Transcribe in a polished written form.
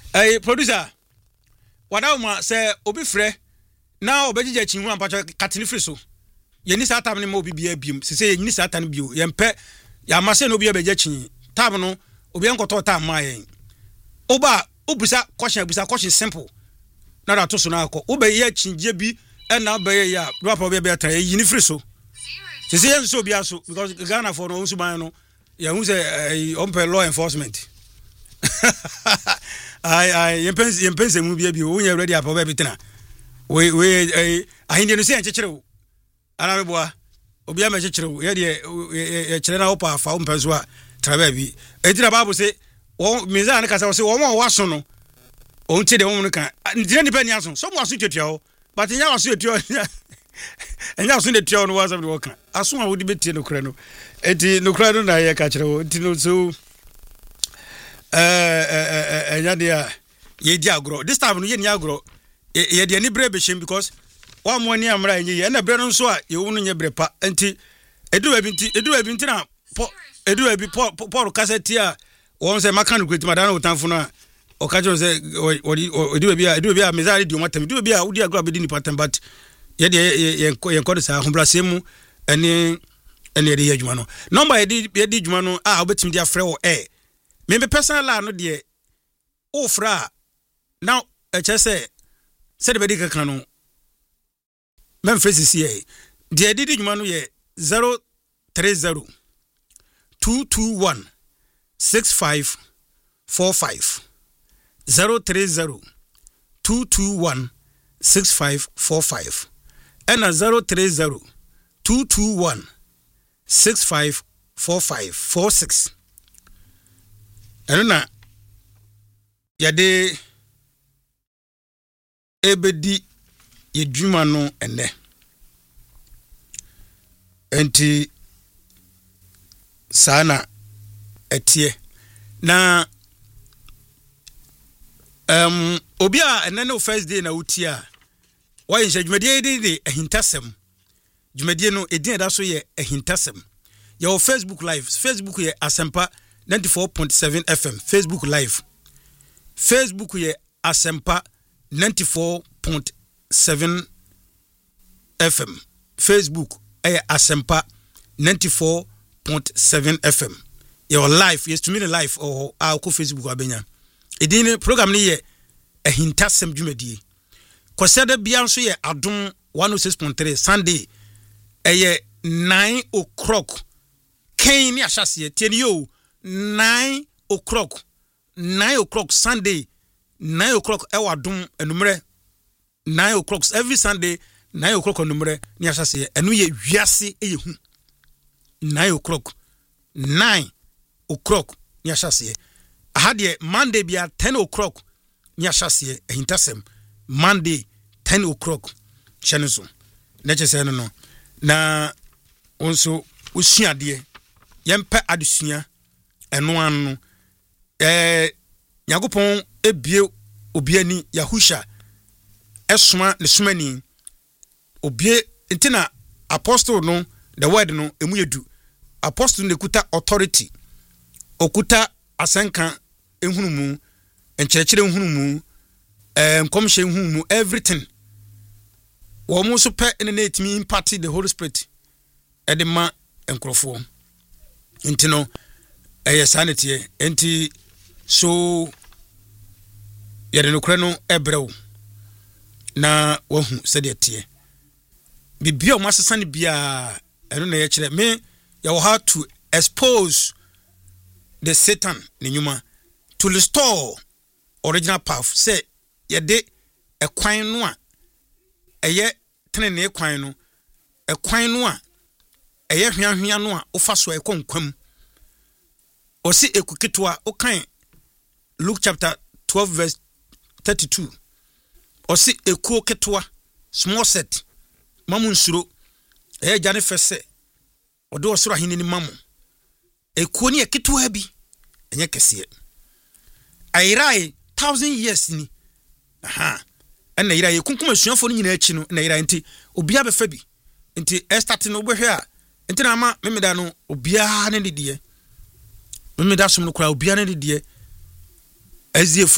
Producer wadawma say obi frɛ na obegije chinhu ampacho katini free so ye ni sa tam ne ma obi bia biom se ye ni sa tan bio ye mpɛ ya ma se no obi abeje chin tam no obi enkoto tam ma yen oba obusa question simple na da to so na akọ obe ye chinje bi na obe ye ya do pa obi be tan ye ni free so se ye so bia so because Ghana for no suban no ya hu say on law enforcement I pense mu bia bi wo nya ready apa be tena we ahinde no se enchekere wo ana boa obi am enchekere wo ye de ye kire na opa fa mpenso a traba bi etira bible se wo mizan ka se wo mo waso no on ti de wo no kan ndire ni pani aso so mo aso twetwa ho but nya waso twetwa enya aso de twetwa no wasa de wo kan aso a wo di betie no kure no eti no kure no na ye ka kire wo ti no so enya dia ye di agro this time no ye ni agro ye de ni bre be shem because wa mo ni amra enye ye na bre no so a ye wo no nye bre pa enti edu abi nti na edu abi Paul cassette a won say maka no kweti madana otanfo no a o ka jo say edu abi a mezari di o matam edu abi a udi agro be di ni patam but ye de ye kode sa hombrase mu ene de ye adwuma no number ye di adwuma no a obetimi dia frɛ wo me personal la no de o fra now say de be di kaka no memphis ye de di adwuma no ye 030 221 6545 030 221 6545 and 030 221 6545 46 and na yade ebedi yedwuma no ene enti sana etie na obi a ene no first day na utia wa yin dwumadie de ehintasem dwumadie no edin da so ye ehintasem your Facebook live ye Asempa 94.7 FM Facebook ye Asempa 94.7 FM Facebook Asempa 94.7 FM your life yes to me life or ko Facebook abenya edin program ni ye ehintasem dwumadie kwasada bia nso ye adom 106.3 Sunday 9 o'clock kain ni ahase tie ni yo 9 o'clock Sunday 9 o'clock adom enumere 9 o'clock every Sunday 9 o'clock enumere ni ahase enu ye wiase hu 9 o'clock ni ahase ahade Monday bia 10 o'clock ni ahase ehintasem Monday 10 o'clock chanuso na chese no na onso usuade yempa adusua eno anu Nyagopon ebie obiani Yahusha esoma ne somani obie ntina apostle no the word no emu yedu apostle ne kuta authority okuta asenka ehunumu enkyerɛkyerɛ ehunumu nkomhye ehunumu everything wo mo so pɛ ne etimi impact the Holy Spirit edema enkrofo ntino sanity enti so yɛde no kora no ebrew na wahu sɛde tie bibia o masesa ne bia ɛno na yɛkyerɛ me you will have to expose the Satan ne nyuma to restore original path say yɛde ekwan no a ɛyɛ tenene ekwan no a ɛyɛ hwiahwia no a ofa so ɛkonkwam osi ekuketwa okan Luke chapter 12 verse 32 osi ekuo ketwa small set mamu nsuro ɛyɛ gane fese odo osoro ahene ni mamu ekuo ni eketwa bi enye kese airai 1000 years ni ɛna ira ye kunkum asuafo no nyina achi no na ira nti obia befa bi nti estart no obehwe a nti na ama memeda no obia ne didie memeda som no kura obia ne didie aziefo